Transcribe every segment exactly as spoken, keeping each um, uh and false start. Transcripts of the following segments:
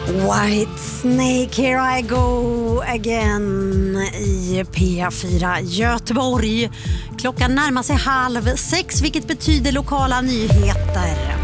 White Snake, here I go again i P fyra Göteborg. Klockan närmar sig halv sex, vilket betyder lokala nyheter.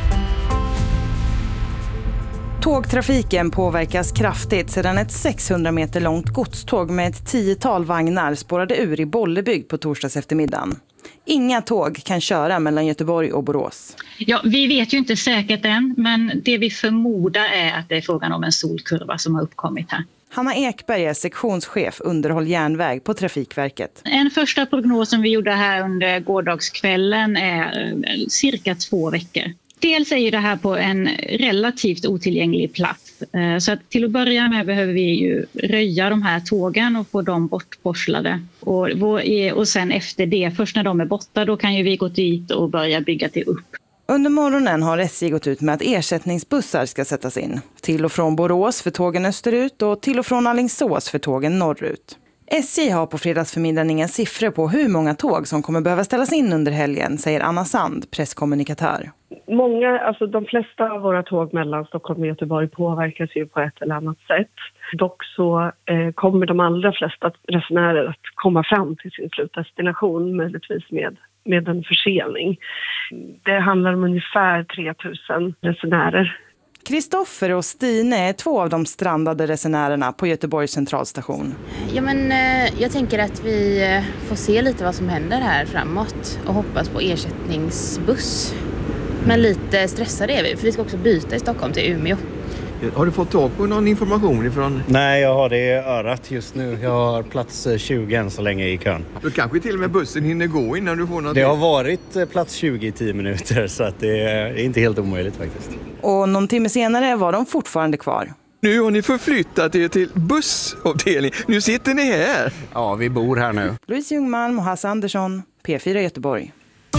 Tågtrafiken påverkas kraftigt sedan ett sexhundra meter långt godståg med ett tiotal vagnar spårade ur i Bollebygd på torsdags eftermiddagen. Inga tåg kan köra mellan Göteborg och Borås. Ja, vi vet ju inte säkert än, men det vi förmodar är att det är frågan om en solkurva som har uppkommit här. Hanna Ekberg är sektionschef underhåll järnväg på Trafikverket. En första prognos som vi gjorde här under gårdagskvällen är cirka två veckor. Dels är ju det här på en relativt otillgänglig plats. Så att till att börja med behöver vi ju röja de här tågen och få dem bortporslade. Och, och sen efter det, först när de är borta, då kan ju vi gå dit och börja bygga det upp. Under morgonen har S J gått ut med att ersättningsbussar ska sättas in. Till och från Borås för tågen österut och till och från Alingsås för tågen norrut. S J har på fredagsförmiddagen inga siffror på hur många tåg som kommer behöva ställas in under helgen, säger Anna Sand, presskommunikatör. Många, alltså de flesta av våra tåg mellan Stockholm och Göteborg påverkas ju på ett eller annat sätt. Dock så eh, kommer de allra flesta resenärer att komma fram till sin slutdestination, möjligtvis med, med en försening. Det handlar om ungefär tre tusen resenärer. Kristoffer och Stine är två av de strandade resenärerna på Göteborgs centralstation. Ja, men jag tänker att vi får se lite vad som händer här framåt och hoppas på ersättningsbuss. Men lite stressade är vi, för vi ska också byta i Stockholm till Umeå. Har du fått tag på någon information ifrån? Nej, jag har det i örat just nu. Jag har plats tjugo än så länge i kön. Då kanske till och med bussen hinner gå innan du får något. Det har varit plats tjugo i tio minuter, så att det är inte helt omöjligt faktiskt. Och någon timme senare var de fortfarande kvar. Nu har ni förflyttat er till bussavdelning. Nu sitter ni här. Ja, vi bor här nu. Louise Ljungmalm och Hasse Andersson, P fyra Göteborg.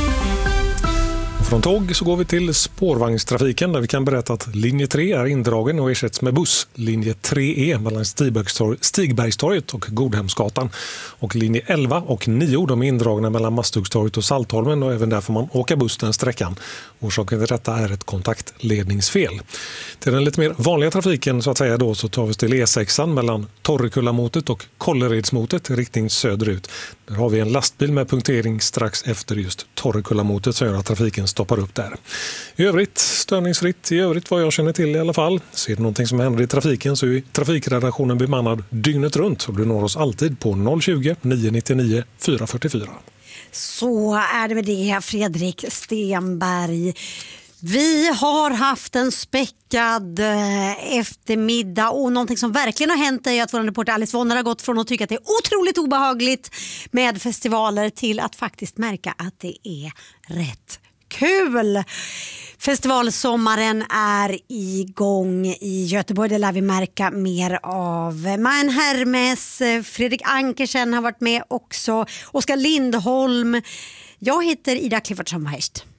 Från tåg så går vi till spårvagnstrafiken där vi kan berätta att linje tre är indragen och ersätts med buss. Linje tre E mellan Stigbergstorg, Stigbergstorget och Godhemsgatan. Och linje elva och nio de är indragna mellan Masthugstorget och Saltholmen och även där får man åka buss den sträckan. Orsaken till detta är ett kontaktledningsfel. Till den lite mer vanliga trafiken så att säga då så tar vi till E sex mellan Torrekullamotet och Kålleredsmotet i riktning söderut. Där har vi en lastbil med punktering strax efter just Torrekullamotet som gör att trafiken stoppar upp där. I övrigt störningsfritt, i övrigt vad jag känner till i alla fall. Ser det någonting som händer i trafiken så är trafikredaktionen bemannad dygnet runt och du når oss alltid på noll tjugo, nio nio fyra fyra fyra. Så är det med det, Fredrik Stenberg. Vi har haft en späckad eftermiddag och någonting som verkligen har hänt är att vår reporter Alice Vonner har gått från att tycka att det är otroligt obehagligt med festivaler till att faktiskt märka att det är rätt kul. Festivalsommaren är igång i Göteborg, det lär vi märka mer av. Majen Hermes, Fredrik Ankersen har varit med också, Oskar Lindholm. Jag heter Ida Clifford som härst.